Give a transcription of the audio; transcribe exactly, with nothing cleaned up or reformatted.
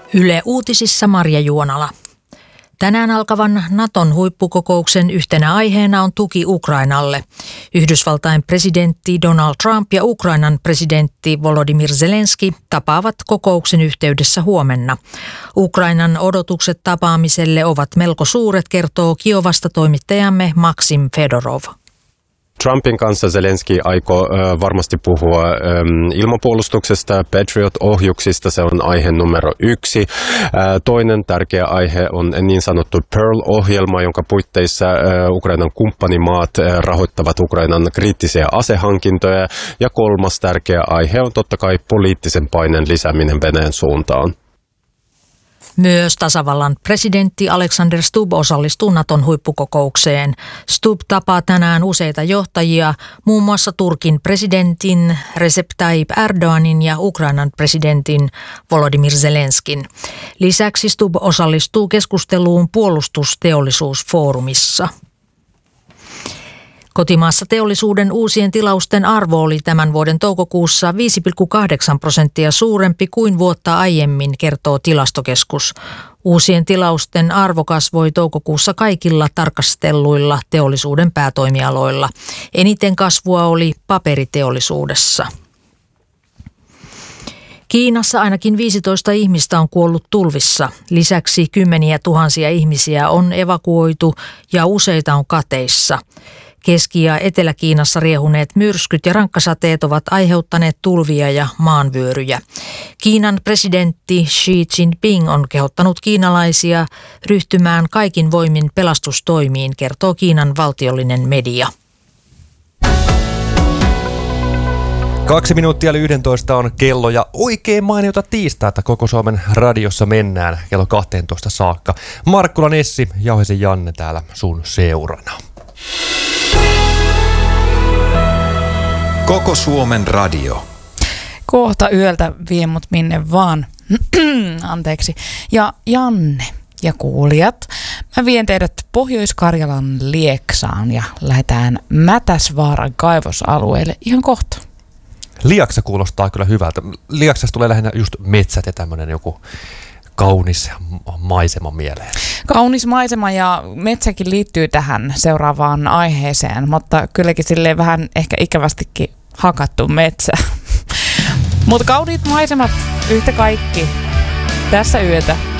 Yle Uutisissa Marja Juonala. Tänään alkavan Naton huippukokouksen yhtenä aiheena on tuki Ukrainalle. Yhdysvaltain presidentti Donald Trump ja Ukrainan presidentti Volodymyr Zelenski tapaavat kokouksen yhteydessä huomenna. Ukrainan odotukset tapaamiselle ovat melko suuret, kertoo Kiovasta toimittajamme Maksim Fedorov. Trumpin kanssa Zelenski aikoo äh, varmasti puhua ähm, ilmapuolustuksesta, Patriot-ohjuksista, se on aihe numero yksi. Äh, toinen tärkeä aihe on niin sanottu Pearl-ohjelma, jonka puitteissa äh, Ukrainan kumppanimaat äh, rahoittavat Ukrainan kriittisiä asehankintoja. Ja kolmas tärkeä aihe on totta kai poliittisen paineen lisääminen Venäjän suuntaan. Myös tasavallan presidentti Alexander Stubb osallistuu Naton huippukokoukseen. Stubb tapaa tänään useita johtajia, muun muassa Turkin presidentin Recep Tayyip Erdoganin ja Ukrainan presidentin Volodymyr Zelenskin. Lisäksi Stubb osallistuu keskusteluun puolustusteollisuusfoorumissa. Kotimaassa teollisuuden uusien tilausten arvo oli tämän vuoden toukokuussa viisi pilkku kahdeksan prosenttia suurempi kuin vuotta aiemmin, kertoo Tilastokeskus. Uusien tilausten arvo kasvoi toukokuussa kaikilla tarkastelluilla teollisuuden päätoimialoilla. Eniten kasvua oli paperiteollisuudessa. Kiinassa ainakin viisitoista ihmistä on kuollut tulvissa. Lisäksi kymmeniä tuhansia ihmisiä on evakuoitu ja useita on kateissa. Keski- ja Etelä-Kiinassa riehuneet myrskyt ja rankkasateet ovat aiheuttaneet tulvia ja maanvyöryjä. Kiinan presidentti Xi Jinping on kehottanut kiinalaisia ryhtymään kaikin voimin pelastustoimiin, kertoo Kiinan valtiollinen media. Kaksi minuuttia yli yhdentoista on kello ja oikein mainiota tiistaita koko Suomen radiossa mennään kello kahteentoista saakka. Markkula Nessi, Jauhisen Janne täällä sun seurana. Koko Suomen radio. Kohta yöltä vie mut minne vaan. Anteeksi. Ja Janne ja kuulijat, mä vien teidät Pohjois-Karjalan Lieksaan ja lähdetään Mätäsvaaran kaivosalueelle ihan kohta. Lieksa kuulostaa kyllä hyvältä. Lieksasta tulee lähinnä just metsät ja tämmöinen joku kaunis maisema mieleen. Kaunis maisema ja metsäkin liittyy tähän seuraavaan aiheeseen, mutta kylläkin silleen vähän ehkä ikävästikin hakattu metsä. Mutta kauniit maisemat yhtä kaikki tässä yötä.